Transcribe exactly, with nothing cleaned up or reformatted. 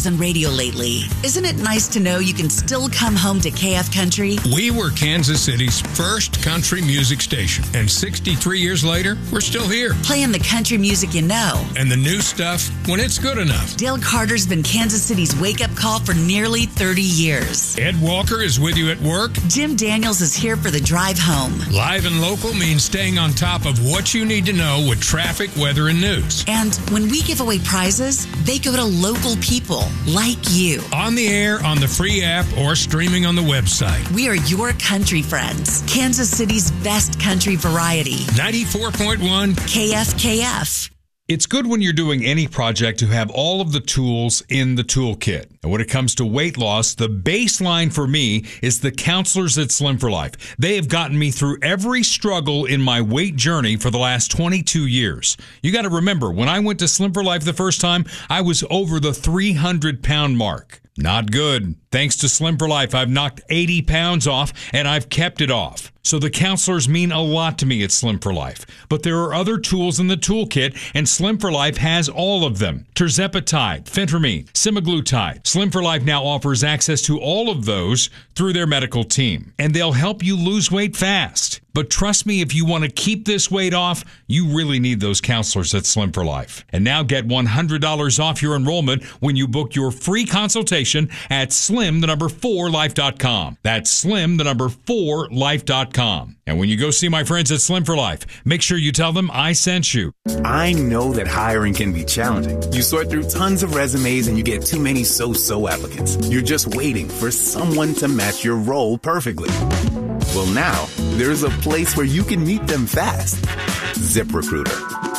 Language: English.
news on radio lately. Isn't it nice to know you can still come home to K F Country? We were Kansas City's first country music station, and sixty-three years later, we're still here. Playing the country music you know. And the new stuff when it's good enough. Dale Carter's been Kansas City's wake-up call for nearly thirty years. Ed Walker is with you at work. Jim Daniels is here for the drive home. Live and local means staying on top of what you need to know with traffic, weather, and news. And when we give away prizes, they go to local people like you. On the air, on the free app, or streaming on the website. We are your country friends. Kansas City's best country variety. ninety-four point one K F K F. It's good when you're doing any project to have all of the tools in the toolkit. And when it comes to weight loss, the baseline for me is the counselors at Slim for Life. They have gotten me through every struggle in my weight journey for the last twenty-two years. You got to remember, when I went to Slim for Life the first time, I was over the three hundred pound mark. Not good. Thanks to Slim for Life, I've knocked eighty pounds off, and I've kept it off. So the counselors mean a lot to me at Slim for Life. But there are other tools in the toolkit, and Slim for Life has all of them. Tirzepatide, phentermine, semaglutide. Slim for Life now offers access to all of those through their medical team. And they'll help you lose weight fast. But trust me, if you want to keep this weight off, you really need those counselors at Slim for Life. And now get one hundred dollars off your enrollment when you book your free consultation at slim, the number four, life dot com. That's slim, the number four, life dot com. And when you go see my friends at Slim for Life, make sure you tell them I sent you. I know that hiring can be challenging. You sort through tons of resumes and you get too many so-so applicants. You're just waiting for someone to match your role perfectly. Well, now, there's a place where you can meet them fast. ZipRecruiter.